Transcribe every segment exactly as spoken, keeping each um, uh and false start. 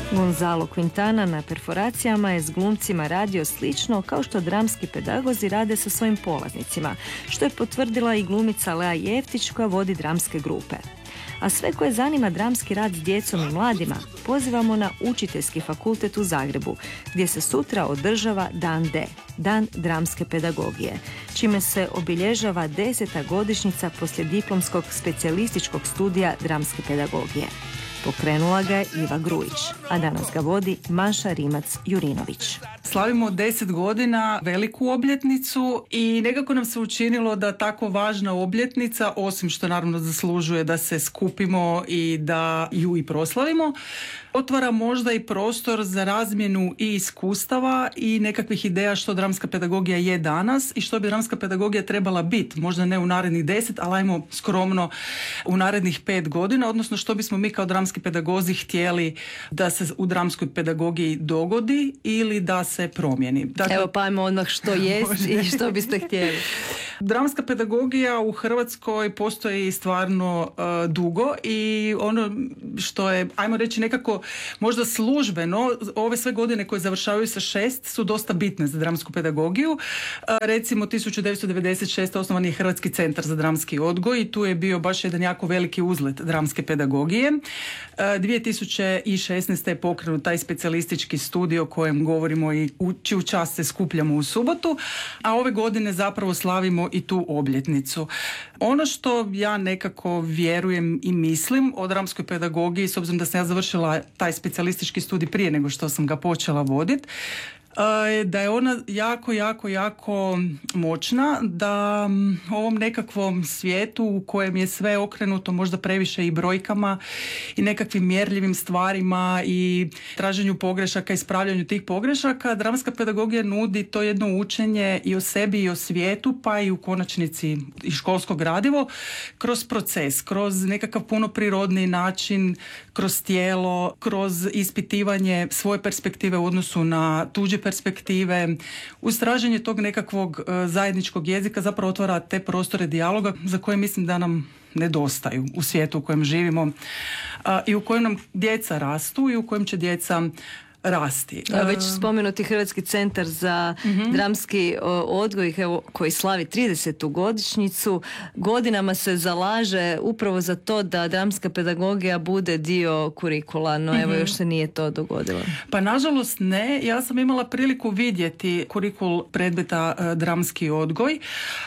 Gonzalo Quintana na perforacijama je s glumcima radio slično kao što dramski pedagozi rade sa svojim polaznicima, što je potvrdila i glumica Lea Jeftić koja vodi dramske grupe. A sve koje zanima dramski rad s djecom i mladima pozivamo na Učiteljski fakultet u Zagrebu, gdje se sutra održava Dan D, Dan dramske pedagogije, čime se obilježava deseta godišnjica poslijediplomskog specijalističkog studija dramske pedagogije. Pokrenula ga je Iva Grujić, a danas ga vodi Maša Rimac-Jurinović. Slavimo deset godina, veliku obljetnicu i nekako nam se učinilo da tako važna obljetnica, osim što naravno zaslužuje da se skupimo i da ju i proslavimo, otvara možda i prostor za razmjenu i iskustava i nekakvih ideja što dramska pedagogija je danas i što bi dramska pedagogija trebala biti. Možda ne u narednih deset, ali ajmo skromno u narednih pet godina, odnosno što bismo mi kao dramski pedagozi htjeli da se u dramskoj pedagogiji dogodi ili da se promijeni. Dakle, evo pa ajmo odmah što jest i što biste htjeli. Dramska pedagogija u Hrvatskoj postoji stvarno uh, dugo i ono što je, ajmo reći nekako možda službeno, ove sve godine koje završavaju sa šest su dosta bitne za dramsku pedagogiju. Uh, recimo tisuću devetsto devedeset šeste osnovan je Hrvatski centar za dramski odgoj i tu je bio baš jedan jako veliki uzlet dramske pedagogije. Uh, dvije tisuće šesnaeste je pokrenut taj specijalistički studij o kojem govorimo i u čiju čast se skupljamo u subotu, a ove godine zapravo slavimo i tu obljetnicu. Ono što ja nekako vjerujem i mislim o dramskoj pedagogiji, s obzirom da sam ja završila taj specijalistički studij prije nego što sam ga počela voditi, da je ona jako, jako, jako moćna, da u ovom nekakvom svijetu u kojem je sve okrenuto možda previše i brojkama i nekakvim mjerljivim stvarima i traženju pogrešaka, ispravljanju tih pogrešaka, dramska pedagogija nudi to jedno učenje i o sebi i o svijetu, pa i u konačnici i školsko gradivo, kroz proces, kroz nekakav puno prirodni način, kroz tijelo, kroz ispitivanje svoje perspektive u odnosu na tuđe perspektive, uz traženje tog nekakvog uh, zajedničkog jezika zapravo otvara te prostore dijaloga za koje mislim da nam nedostaju u svijetu u kojem živimo uh, i u kojem nam djeca rastu i u kojem će djeca rasti. Već spomenuti Hrvatski centar za mm-hmm. dramski odgoj koji slavi tridesetu godišnjicu godinama se zalaže upravo za to da dramska pedagogija bude dio kurikula, no mm-hmm. evo još se nije to dogodilo. Pa nažalost ne. Ja sam imala priliku vidjeti kurikul predmeta uh, dramski odgoj.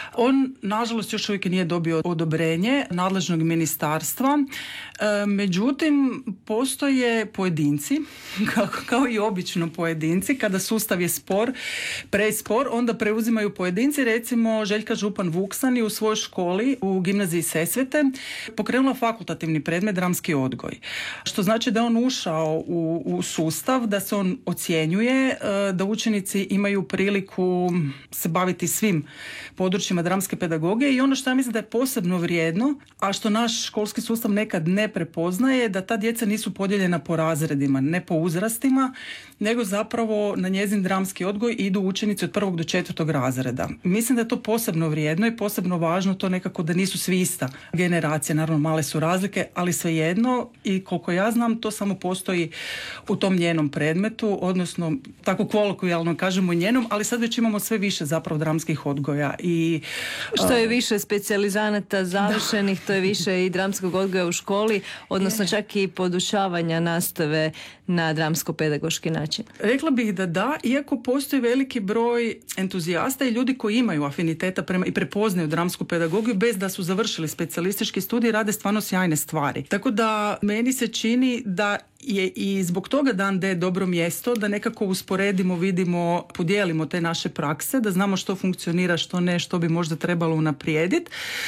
On nažalost još uvijek nije dobio odobrenje nadležnog ministarstva. Uh, međutim, postoje pojedinci kako kao i obično pojedinci, kada sustav je spor, prespor, onda preuzimaju pojedinci. Recimo Željka Župan Vuksan je u svojoj školi u gimnaziji Sesvete pokrenula fakultativni predmet dramski odgoj. Što znači da je on ušao u, u sustav, da se on ocjenjuje, da učenici imaju priliku se baviti svim područjima dramske pedagogije i ono što ja mislim da je posebno vrijedno, a što naš školski sustav nekad ne prepoznaje, da ta djeca nisu podijeljena po razredima, ne po uzrastima, nego zapravo na njezin dramski odgoj idu učenici od prvog do četvrtog razreda. Mislim da je to posebno vrijedno i posebno važno to nekako da nisu svi ista generacija, naravno male su razlike, ali svejedno i koliko ja znam to samo postoji u tom njenom predmetu, odnosno tako kolokvijalno kažemo njenom, ali sad već imamo sve više zapravo dramskih odgoja. I, što je više specijalizanata završenih, da. To je više i dramskog odgoja u školi, odnosno je. Čak i podučavanja nastave na dramsko-pedagoški način. Rekla bih da da, iako postoji veliki broj entuzijasta i ljudi koji imaju afiniteta prema i prepoznaju dramsku pedagogiju bez da su završili specijalistički studij, rade stvarno sjajne stvari. Tako da meni se čini da je i zbog toga Dan D dobro mjesto da nekako usporedimo, vidimo, podijelimo te naše prakse, da znamo što funkcionira, što ne, što bi možda trebalo unaprijediti.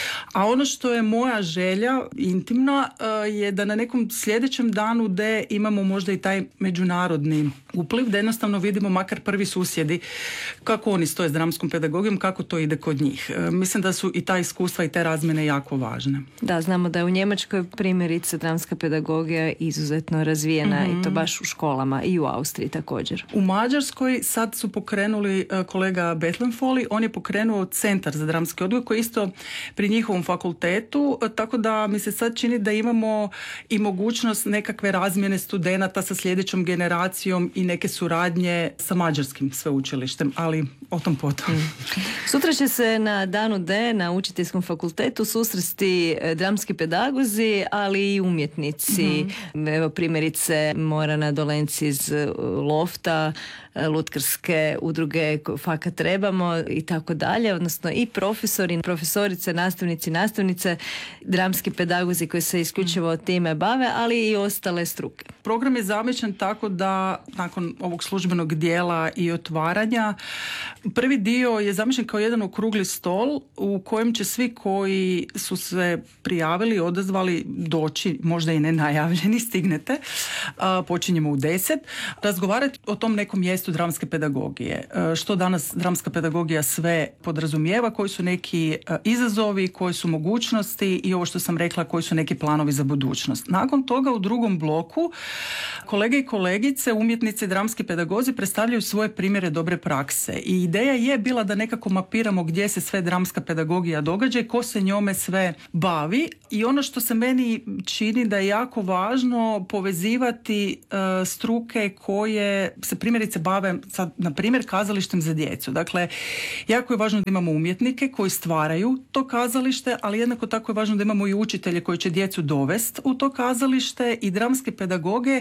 A ono što je moja želja intimna je da na nekom sljedećem Danu D imamo možda i taj međunarodni upliv, da jednostavno vidimo makar prvi susjedi kako oni stoje s dramskom pedagogijom, kako to ide kod njih. Mislim da su i ta iskustva i te razmjene jako važne. Da, znamo da je u Njemačkoj primjerice dramska pedagogija izuzetno razvijena razvijena mm-hmm. i to baš u školama i u Austriji također. U Mađarskoj sad su pokrenuli kolega Bethlen Foley, on je pokrenuo centar za dramski odgoj koji isto pri njihovom fakultetu, tako da mi se sad čini da imamo i mogućnost nekakve razmjene studenata sa sljedećom generacijom i neke suradnje sa mađarskim sveučilištem, ali o tom potom. Mm. Sutra će se na danu D na učiteljskom fakultetu susresti dramski pedagozi, ali i umjetnici. Mm-hmm. Evo primjerice Morana Dolenci iz Lofta, lutkarske udruge Faka trebamo i tako dalje, odnosno i profesori, profesorice, nastavnici, nastavnice, dramski pedagozi koji se isključivo time bave, ali i ostale struke. Program je zamišljen tako da nakon ovog službenog dijela i otvaranja, prvi dio je zamišljen kao jedan okrugli stol u kojem će svi koji su se prijavili, odazvali doći, možda i nenajavljeni, stignete, počinjemo u deset, razgovarati o tom nekom mjestu dramske pedagogije. Što danas dramska pedagogija sve podrazumijeva, koji su neki izazovi, koje su mogućnosti i ovo što sam rekla, koji su neki planovi za budućnost. Nakon toga u drugom bloku kolege i kolegice, umjetnici, dramski pedagozi predstavljaju svoje primjere dobre prakse i ideja je bila da nekako mapiramo gdje se sve dramska pedagogija događa i ko se njome sve bavi i ono što se meni čini da je jako važno povezivati uh, struke koje se primjerice bave sad, na primjer, kazalištem za djecu. Dakle, jako je važno da imamo umjetnike koji stvaraju to kazalište, ali jednako tako je važno da imamo i učitelje koji će djecu dovesti u to kazalište i dramske pedagoge.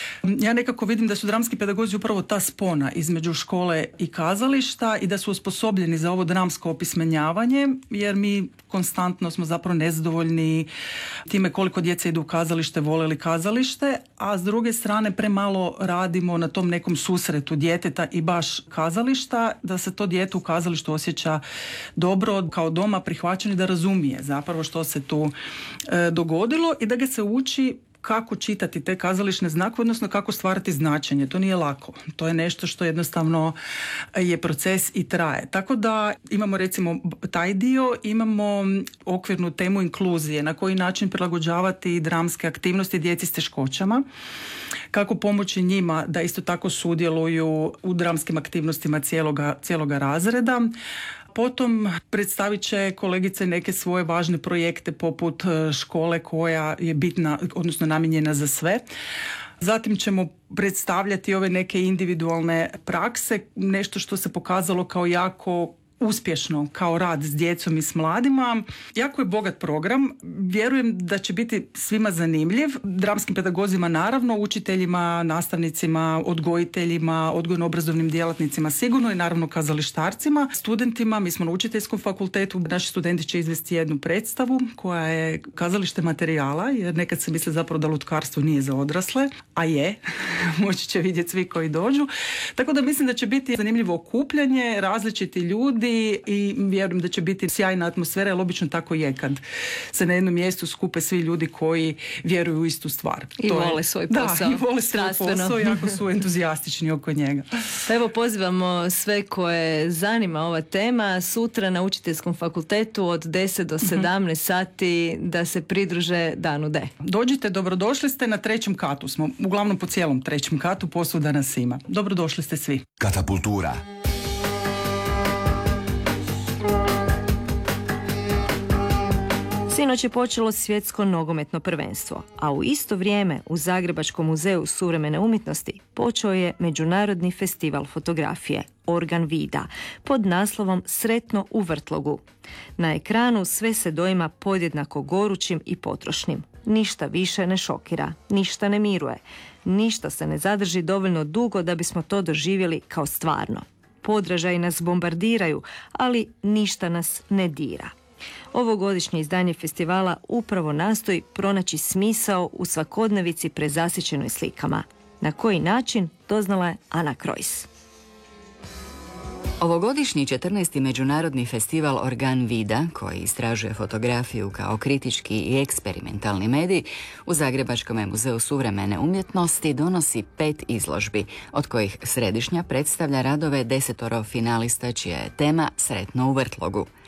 Ja nekako vidim da su dramski pedagozi upravo ta spona između škole i kazališta i da su osposobljeni za ovo dramsko opismenjavanje, jer mi konstantno smo zapravo nezadovoljni time koliko djeca idu u kazalište, vole li kazalište, a s druge strane premalo radimo na tom nekom susretu djeteta i baš kazališta, da se to dijete u kazalištu osjeća dobro, kao doma prihvaćeno i da razumije zapravo što se tu e, dogodilo i da ga se uči kako čitati te kazališne znakove, odnosno kako stvarati značenje. To nije lako. To je nešto što jednostavno je proces i traje. Tako da imamo recimo taj dio, imamo okvirnu temu inkluzije, na koji način prilagođavati dramske aktivnosti djeci s teškoćama, kako pomoći njima da isto tako sudjeluju u dramskim aktivnostima cijeloga, cijeloga razreda. Potom predstavit će kolegice neke svoje važne projekte poput škole koja je bitna, odnosno namijenjena za sve. Zatim ćemo predstavljati ove neke individualne prakse, nešto što se pokazalo kao jako uspješno kao rad s djecom i s mladima. Jako je bogat program. Vjerujem da će biti svima zanimljiv. Dramskim pedagozima naravno, učiteljima, nastavnicima, odgojiteljima, odgojno-obrazovnim djelatnicima sigurno i naravno kazalištarcima. Studentima, mi smo na učiteljskom fakultetu, naši studenti će izvesti jednu predstavu koja je kazalište materijala, jer nekad se misle zapravo da lutkarstvo nije za odrasle, a je. Moći će vidjeti svi koji dođu. Tako da mislim da će biti zanimljivo okupljanje, različiti ljudi i vjerujem da će biti sjajna atmosfera, jer obično tako je kad se na jednom mjestu skupe svi ljudi koji vjeruju u istu stvar. I to vole je, svoj posao. Da, i vole svoj posao, jako su entuzijastični oko njega. Pa evo pozivamo sve koje zanima ova tema sutra na učiteljskom fakultetu od deset do sedamnaest sati da se pridruže danu D. Dođite, dobrodošli ste, na trećem katu smo, uglavnom po cijelom trećem katu, posvuda nas ima. Dobrodošli ste svi. Katapultura. Sinoć je počelo svjetsko nogometno prvenstvo, a u isto vrijeme u Zagrebačkom muzeju suvremene umjetnosti počeo je međunarodni festival fotografije Organ Vida pod naslovom Sretno u vrtlogu. Na ekranu sve se doima podjednako gorućim i potrošnim. Ništa više ne šokira, ništa ne miruje, ništa se ne zadrži dovoljno dugo da bismo to doživjeli kao stvarno. Podražaji nas bombardiraju, ali ništa nas ne dira. Ovogodišnje izdanje festivala upravo nastoji pronaći smisao u svakodnevici prezasićenoj slikama. Na koji način, doznala je Ana Krojs. Ovogodišnji četrnaesti međunarodni festival Organ Vida, koji istražuje fotografiju kao kritički i eksperimentalni medij, u Zagrebačkom muzeju suvremene umjetnosti donosi pet izložbi, od kojih središnja predstavlja radove desetoro finalista čija je tema Sretno u vrtlogu.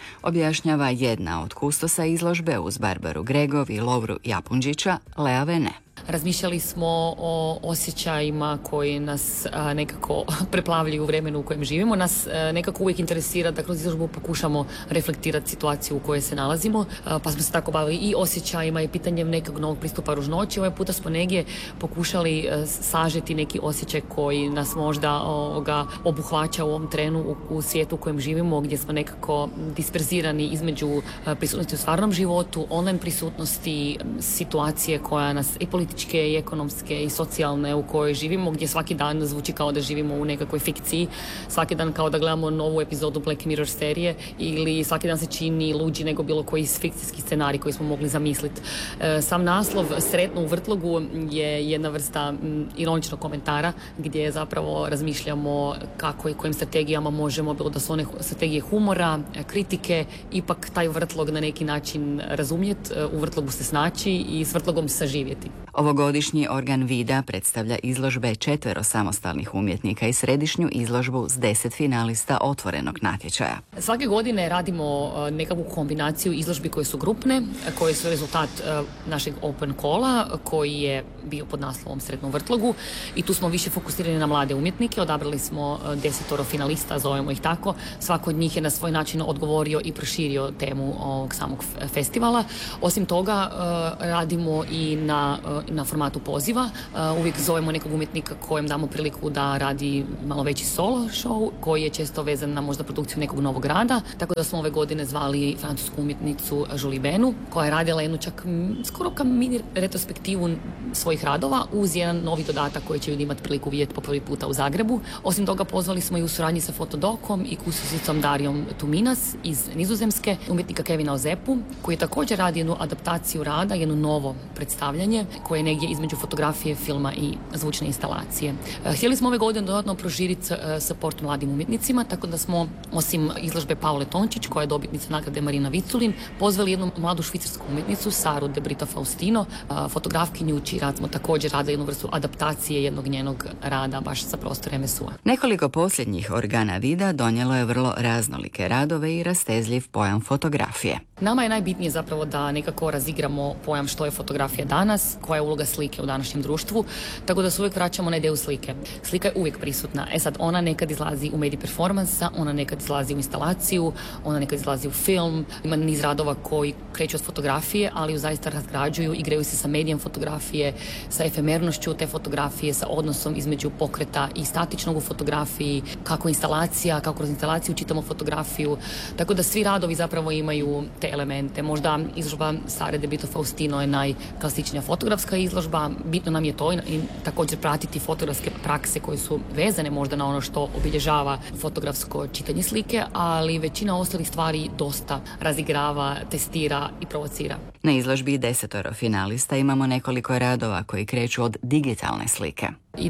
objašnjava jedna od kustosa izložbe uz Barbaru Gregov i Lovru Japunđića, Lea Vene. Razmišljali smo o osjećajima koji nas a, nekako preplavljaju u vremenu u kojem živimo. Nas a, nekako uvijek interesira da kroz izložbu pokušamo reflektirati situaciju u kojoj se nalazimo, a, pa smo se tako bavili i osjećajima i pitanjem nekog novog pristupa ružnoći. Ovaj puta smo negdje pokušali a, sažeti neki osjećaj koji nas možda ovoga, obuhvaća u ovom trenu u, u svijetu u kojem živimo, gdje smo nekako disperzirani između a, prisutnosti u stvarnom životu, online prisutnosti, situacije koja nas i politički i ekonomske i socijalne u kojoj živimo, gdje svaki dan zvuči kao da živimo u nekakvoj fikciji, svaki dan kao da gledamo novu epizodu Black Mirror serije ili svaki dan se čini luđi nego bilo koji fikcijski scenarij koji smo mogli zamisliti. Sam naslov Sretno u vrtlogu je jedna vrsta m, ironičnog komentara gdje zapravo razmišljamo kako i kojim strategijama možemo, bilo da su one strategije humora, kritike, ipak taj vrtlog na neki način razumjeti, u vrtlogu se snaći i s vrtlogom saživjeti. Ovogodišnji organ vida predstavlja izložbe četvero samostalnih umjetnika i središnju izložbu s deset finalista otvorenog natječaja. Svake godine radimo nekakvu kombinaciju izložbi koje su grupne, koje su rezultat našeg open calla koji je bio pod naslovom Sretno u vrtlogu i tu smo više fokusirani na mlade umjetnike. Odabrali smo desetoro finalista, zovemo ih tako. Svako od njih je na svoj način odgovorio i proširio temu ovog samog festivala. Osim toga radimo i na na formatu poziva. Uvijek zovemo nekog umjetnika kojem damo priliku da radi malo veći solo show, koji je često vezan na možda produkciju nekog novog rada. Tako da smo ove godine zvali francusku umjetnicu Julie Benu, koja je radila jednu čak skoro kao mini retrospektivu svojih radova uz jedan novi dodatak koji će ljudi imati priliku vidjeti po prvi puta u Zagrebu. Osim toga pozvali smo i u suradnji sa Fotodokom i kustovicom Darijom Tuminas iz Nizozemske, umjetnika Kevina Ozepu, koji također radi jednu adaptaciju rada, jedno novo predstavljanje koje je negdje između fotografije, filma i zvučne instalacije. Htjeli smo ove godine dodatno proširiti support mladim umjetnicima, tako da smo osim izložbe Paule Tončić, koja je dobitnica nagrade Marina Viculin, pozvali jednu mladu švicarsku umjetnicu, Saru De Brito Faustino, fotografkinju čiji rad smo također radili jednu vrstu adaptacije jednog njenog rada baš sa prostora em es u a. Nekoliko posljednjih organa vida donijelo je vrlo raznolike radove i rastezljiv pojam fotografije. Nama je najbitnije zapravo da nekako razigramo pojam što je fotografija danas, koja je uloga slike u današnjem društvu, tako da se uvijek vraćamo na ideju slike. Slika je uvijek prisutna. E sad, ona nekad izlazi u medij performansa, ona nekad izlazi u instalaciju, ona nekad izlazi u film, ima niz radova koji kreću od fotografije, ali ju zaista razgrađuju, igraju se sa medijem fotografije, sa efemernošću te fotografije, sa odnosom između pokreta i statičnog u fotografiji, kako instalacija, kako kroz instalaciju čitamo fotografiju, tako da svi radovi zapravo imaju te elemente. Možda izložba Sare De Brito Faustino je najklasičnija fotografska izložba, bitno nam je to i, i također pratiti fotografske prakse koje su vezane možda na ono što obilježava fotografsko čitanje slike, ali većina ostalih stvari dosta razigrava, testira i provocira. Na izložbi desetoro finalista imamo nekoliko radova koji kreću od digitalne slike.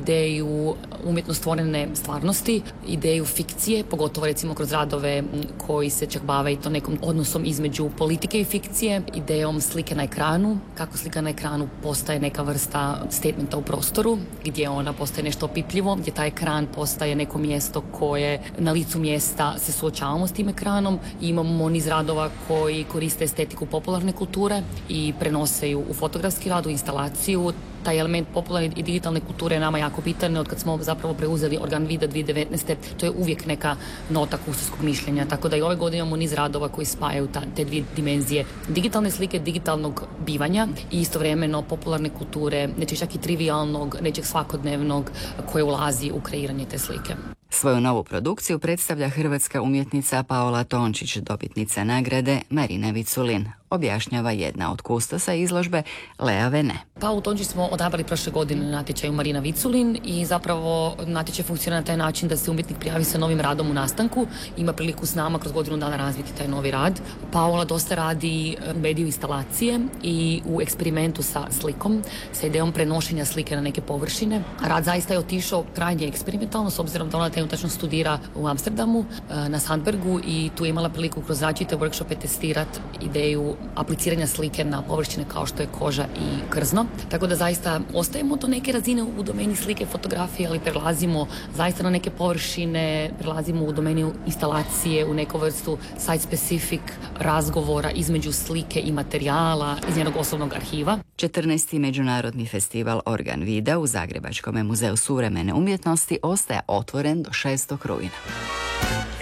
Ideju umjetno stvorene stvarnosti, ideju fikcije, pogotovo recimo kroz radove koji se čak bave i to nekom odnosom između politike i fikcije, idejom slike na ekranu, kako slika na ekranu postaje neka vrsta statementa u prostoru, gdje ona postaje nešto opipljivo, gdje taj ekran postaje neko mjesto koje na licu mjesta se suočavamo s tim ekranom. I imamo niz radova koji koriste estetiku popularne kulture i prenose ju u fotografski rad, u instalaciju. Taj element popularne i digitalne kulture je nama jako bitan. Od kad smo zapravo preuzeli organ vida dvije tisuće devetnaeste. To je uvijek neka nota kustovskog mišljenja. Tako da i ove godine imamo niz radova koji spajaju ta, te dvije dimenzije digitalne slike, digitalnog bivanja i istovremeno popularne kulture, nečeg čak i trivialnog, nečeg svakodnevnog koje ulazi u kreiranje te slike. Svoju novu produkciju predstavlja hrvatska umjetnica Paola Tončić, dobitnica nagrade Marina Viculin, objašnjava jedna od kustosa izložbe Lea Vene. Paolu Tončić smo odabrali prošle godine na natječaju Marina Viculin i zapravo natječaj funkcionira na taj način da se umjetnik prijavi sa novim radom u nastanku, ima priliku s nama kroz godinu dana razviti taj novi rad. Paola dosta radi u mediju instalacije i u eksperimentu sa slikom, sa idejom prenošenja slike na neke površine. Rad zaista je otišao krajnje eksperimentalno, s obzirom da ona trenutačno studira u Amsterdamu na Sandbergu i tu je imala priliku kroz različite workshope testirati ideju apliciranja slike na površine kao što je koža i krzno. Tako da zaista ostajemo do neke razine u domeni slike, fotografije, ali prelazimo zaista na neke površine, prelazimo u domenu instalacije, u neku vrstu site-specific razgovora između slike i materijala iz njenog osobnog arhiva. četrnaesti. Međunarodni festival Organ vida u Zagrebačkom muzeu suvremene umjetnosti ostaje otvoren do šestog rujna.